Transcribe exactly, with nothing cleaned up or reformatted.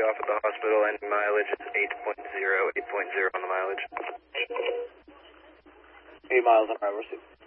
off at the hospital, and mileage is eight point zero, eight point zero on the mileage. Eight miles on arrival receipt.